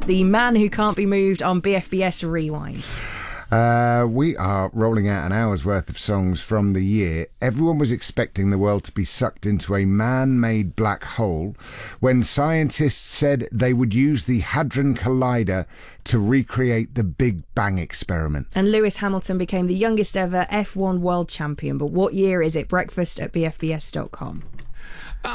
the man who can't be moved on BFBS Rewind. We are rolling out an hour's worth of songs from the year. Everyone was expecting the world to be sucked into a man-made black hole when scientists said they would use the Hadron Collider to recreate the Big Bang experiment. And Lewis Hamilton became the youngest ever F1 world champion. But what year is it? Breakfast at BFBS.com.